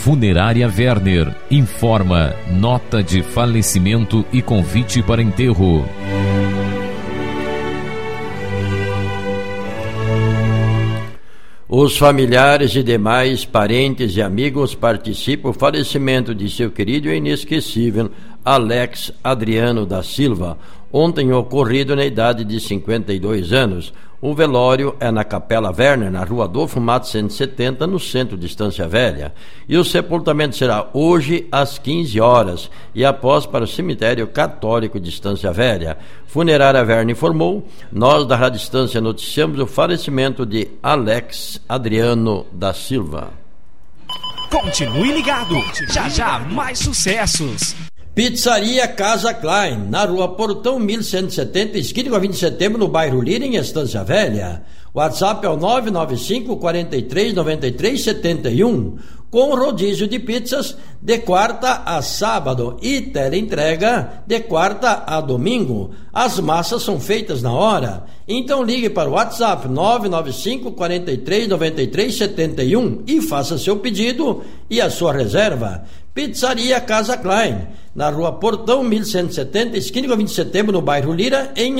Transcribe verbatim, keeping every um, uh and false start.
Funerária Werner informa nota de falecimento e convite para enterro. Os familiares e demais parentes e amigos participam do falecimento de seu querido e inesquecível Alex Adriano da Silva, ontem ocorrido na idade de cinquenta e dois anos. O velório é na Capela Werner, na rua Adolfo Matos cento e setenta, no centro de Estância Velha. E o sepultamento será hoje às quinze horas e após para o cemitério católico de Estância Velha. Funerária Werner informou: nós da Rádio Estância noticiamos o falecimento de Alex Adriano da Silva. Continue ligado, já já mais sucessos. Pizzaria Casa Klein, na rua Portão mil cento e setenta, esquina com a vinte de setembro, no bairro Lira, em Estância Velha. WhatsApp é o nove nove cinco, quatro três, nove três sete um, com rodízio de pizzas de quarta a sábado e teleentrega de quarta a domingo. As massas são feitas na hora. Então ligue para o WhatsApp nove nove cinco, quatro três, nove três sete um e faça seu pedido e a sua reserva. Pizzaria Casa Klein, na rua Portão mil cento e setenta, esquina com a vinte de setembro, no bairro Lira, em